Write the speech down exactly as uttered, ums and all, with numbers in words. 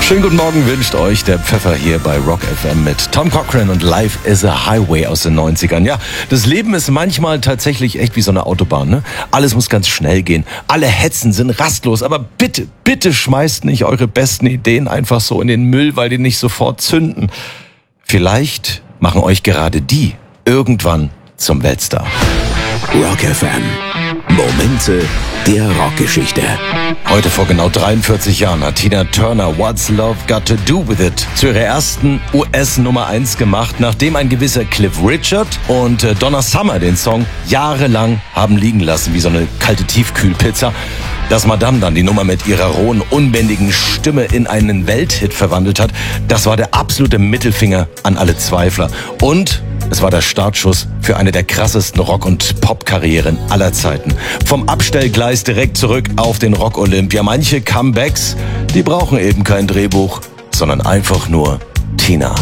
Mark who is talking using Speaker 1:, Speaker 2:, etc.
Speaker 1: Schönen guten Morgen wünscht euch der Pfeffer hier bei Rock F M mit Tom Cochrane und Life is a Highway aus den neunzigern. Ja, das Leben ist manchmal tatsächlich echt wie so eine Autobahn, ne? Alles muss ganz schnell gehen. Alle hetzen, sind rastlos. Aber bitte, bitte schmeißt nicht eure besten Ideen einfach so in den Müll, weil die nicht sofort zünden. Vielleicht machen euch gerade die irgendwann zum Weltstar.
Speaker 2: Rock F M. Momente der Rockgeschichte.
Speaker 1: Heute vor genau dreiundvierzig Jahren hat Tina Turner What's Love Got to Do With It zu ihrer ersten U S Nummer eins gemacht, nachdem ein gewisser Cliff Richard und Donna Summer den Song jahrelang haben liegen lassen, wie so eine kalte Tiefkühlpizza. Dass Madame dann die Nummer mit ihrer rohen, unbändigen Stimme in einen Welthit verwandelt hat, das war der absolute Mittelfinger an alle Zweifler. Und es war der Startschuss für eine der krassesten Rock- und Pop-Karrieren aller Zeiten. Vom Abstellgleis direkt zurück auf den Rock Olympia. Manche Comebacks, die brauchen eben kein Drehbuch, sondern einfach nur Tina.